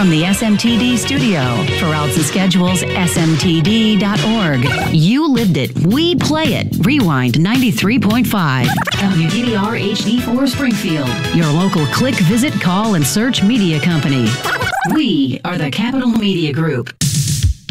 from the SMTD studio. For outs and schedules, smtd.org. You lived it. We play it. Rewind 93.5. WDBR HD4 Springfield. Your local click, visit, call, and search media company. We are the Capital Media Group.